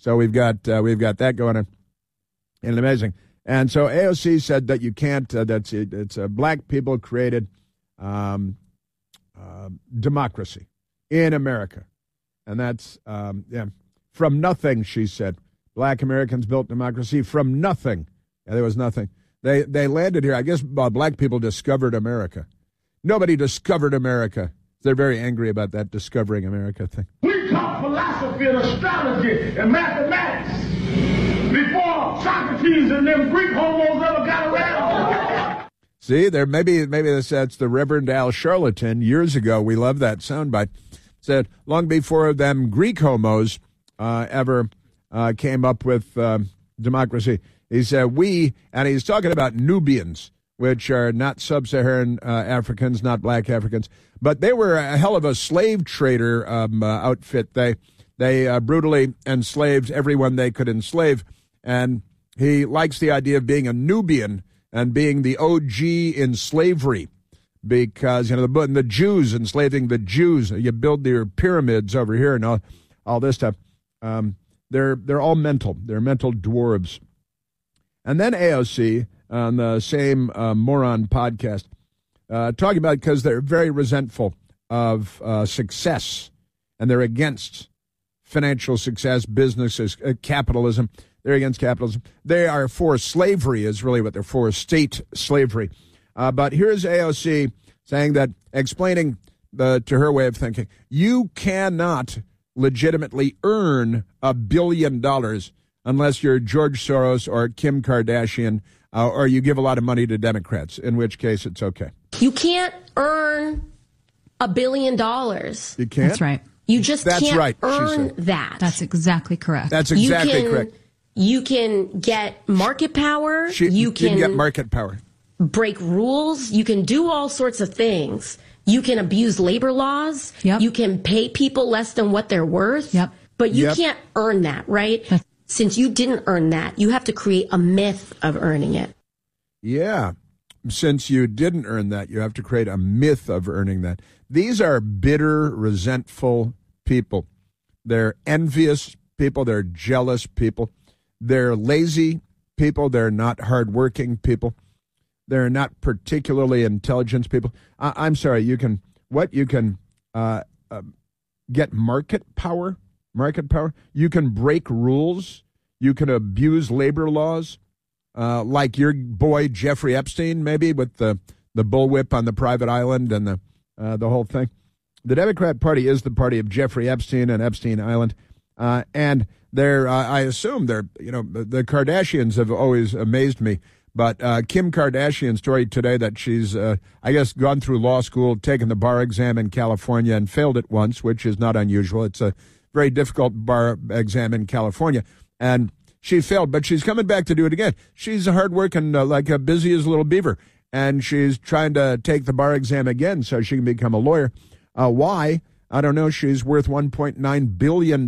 So we've got that going on, and amazing. And so AOC said that you can't. It's a black people created democracy in America, and that's from nothing. She said, black Americans built democracy from nothing. Yeah, there was nothing. They landed here. I guess black people discovered America. Nobody discovered America. They're very angry about that discovering America thing. We taught philosophy and astrology and mathematics before Socrates and them Greek homos ever got around. See, there maybe that's the Reverend Al Charlatan years ago. We love that soundbite. Said long before them Greek homos ever came up with democracy. He said and he's talking about Nubians, which are not sub-Saharan Africans, not black Africans, but they were a hell of a slave trader outfit. They brutally enslaved everyone they could enslave, and he likes the idea of being a Nubian and being the OG in slavery, because the Jews enslaving the Jews. You build your pyramids over here and all this stuff. They're all mental. They're mental dwarves. And then AOC on the same moron podcast, talking about because they're very resentful of success, and they're against financial success, businesses, capitalism. They're against capitalism. They are for slavery is really what they're for, state slavery. But here's AOC saying that, explaining to her way of thinking, you cannot legitimately earn $1 billion unless you're George Soros or Kim Kardashian, or you give a lot of money to Democrats, in which case it's okay. You can't earn $1 billion. You can't? That's right. You just can't earn said. that. That's exactly correct. That's exactly correct. You can get market power. You can get market power. Break rules. You can do all sorts of things. You can abuse labor laws. Yep. You can pay people less than what they're worth. Yep. But you can't earn that, right? Since you didn't earn that, you have to create a myth of earning it. Yeah. Since you didn't earn that, you have to create a myth of earning that. These are bitter, resentful people. They're envious people. They're jealous people. They're lazy people. They're not hardworking people. They're not particularly intelligent people. I'm sorry. You can get market power. Market power. You can break rules. You can abuse labor laws, like your boy Jeffrey Epstein, maybe with the bullwhip on the private island and the whole thing. The Democrat Party is the party of Jeffrey Epstein and Epstein Island, and I assume the Kardashians have always amazed me. But Kim Kardashian's story today that she's, I guess, gone through law school, taken the bar exam in California and failed it once, which is not unusual. It's a very difficult bar exam in California. And she failed, but she's coming back to do it again. She's hardworking, like a busy as a little beaver. And she's trying to take the bar exam again so she can become a lawyer. Why? I don't know. She's worth $1.9 billion.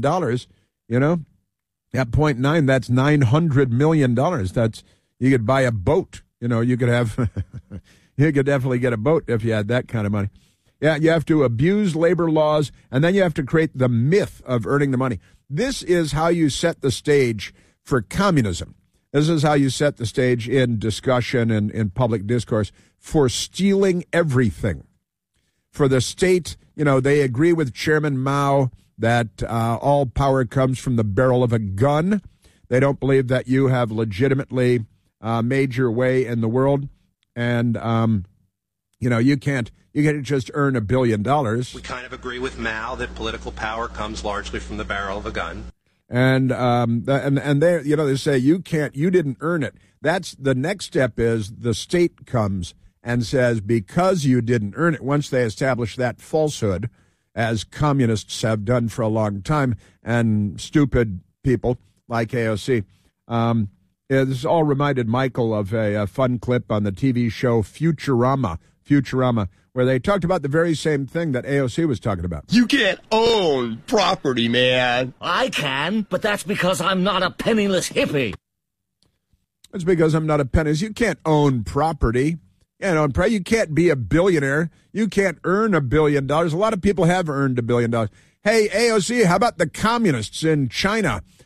At 0.9, that's $900 million. You could buy a boat. You could have, you could definitely get a boat if you had that kind of money. Yeah, you have to abuse labor laws, and then you have to create the myth of earning the money. This is how you set the stage for communism. This is how you set the stage in discussion and in public discourse for stealing everything. For the state, they agree with Chairman Mao that all power comes from the barrel of a gun. They don't believe that you have legitimately made your way in the world. And, you can't just earn $1 billion. We kind of agree with Mao that political power comes largely from the barrel of a gun. And they say you didn't earn it. That's the next step is the state comes and says, because you didn't earn it, once they establish that falsehood, as communists have done for a long time, and stupid people like AOC. This all reminded Michael of a fun clip on the TV show Futurama, where they talked about the very same thing that AOC was talking about. You can't own property, man. I can, but that's because I'm not a penniless hippie. It's because I'm not a penniless. You can't own property. You can't be a billionaire. You can't earn $1 billion. A lot of people have earned $1 billion. Hey, AOC, how about the communists in China